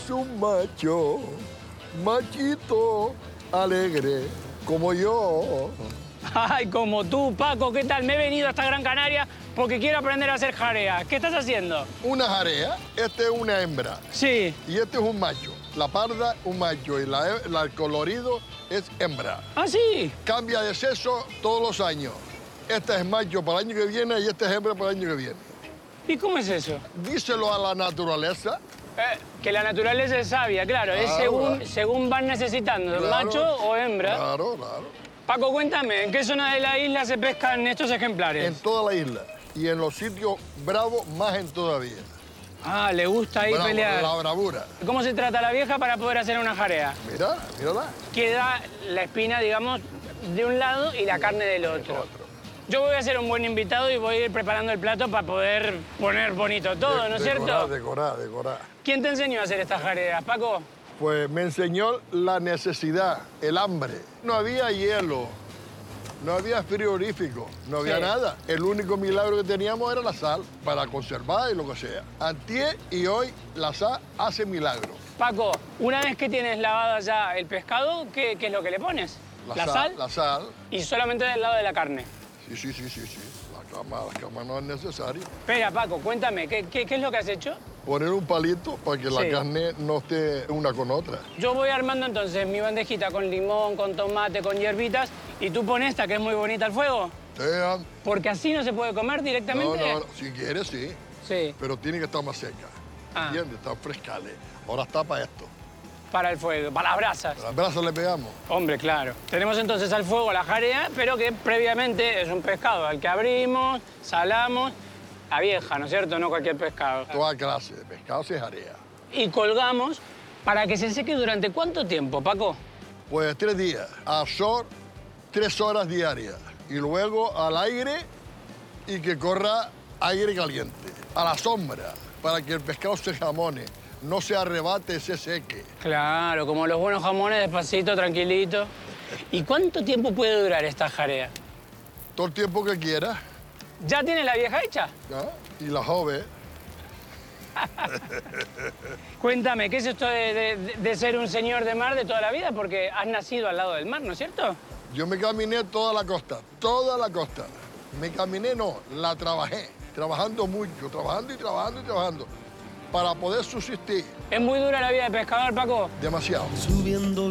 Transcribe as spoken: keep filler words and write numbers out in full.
es un macho, machito, alegre, como yo. Ay, como tú, Paco, ¿qué tal? Me he venido hasta Gran Canaria porque quiero aprender a hacer jarea. ¿Qué estás haciendo? Una jarea, este es una hembra. Sí. Y este es un macho. La parda, un macho. Y la, la- el colorido es hembra. ¿Ah, sí? Cambia de sexo todos los años. Este es macho para el año que viene y este es hembra para el año que viene. ¿Y cómo es eso? Díselo a la naturaleza. Eh, que la naturaleza es sabia, claro. es Claro, según, claro. según van necesitando, Claro. macho o hembra. Claro, claro. Paco, cuéntame, ¿en qué zona de la isla se pescan estos ejemplares? En toda la isla. Y en los sitios bravos, más en todavía. Ah, le gusta ahí Bravo, pelear. la bravura. ¿Cómo se trata la vieja para poder hacer una jarea? Mira, mírala. Queda la espina, digamos, de un lado y la carne del otro. Otro. Yo voy a ser un buen invitado y voy a ir preparando el plato para poder poner bonito todo, De- ¿no es decorar, cierto? Decorar, decorar. ¿Quién te enseñó a hacer estas jareas, Paco? Pues me enseñó la necesidad, el hambre. No había hielo, no había frigorífico, no había Sí. nada. El único milagro que teníamos era la sal para conservar y lo que sea. Antier y hoy la sal hace milagro. Paco, una vez que tienes lavado ya el pescado, ¿qué, qué es lo que le pones? La, sal, La sal. Y solamente del lado de la carne. Sí, sí, sí, sí, sí. La cama, la cama no es necesaria. Espera, Paco, cuéntame, ¿qué, qué, qué es lo que has hecho? Poner un palito para que Sí. la carne no esté una con otra. Yo voy armando entonces mi bandejita con limón, con tomate, con hierbitas, y tú pones esta, que es muy bonita, al fuego. Sea, Porque así no se puede comer no, directamente. no, no, si quieres, sí, Sí, pero tiene que estar más seca. Ah. ¿Entiendes? Está frescale. Ahora está para esto. para el fuego, para las brasas. Las brasas le pegamos. Hombre, claro. Tenemos entonces al fuego la jarea, pero que previamente es un pescado al que abrimos, salamos, la vieja, ¿no es cierto? No cualquier pescado. Toda clase de pescado se jarea. Y colgamos para que se seque durante ¿cuánto tiempo, Paco? Pues tres días. A sol, tres horas diarias. Y luego al aire y que corra aire caliente. A la sombra, para que el pescado se jamone, no se arrebate, se seque. Claro, como los buenos jamones, despacito, tranquilito. ¿Y cuánto tiempo puede durar esta jarea? Todo el tiempo que quieras. ¿Ya tiene la vieja hecha? ¿Ya? Y la joven. Cuéntame, ¿qué es esto de, de- de ser un señor de mar de toda la vida? Porque has nacido al lado del mar, ¿no es cierto? Yo me caminé toda la costa, toda la costa. Me caminé, no, la trabajé. Trabajando mucho, trabajando y trabajando y trabajando. Para poder subsistir. ¿Es muy dura la vida de pescador, Paco? Demasiado. Subiendo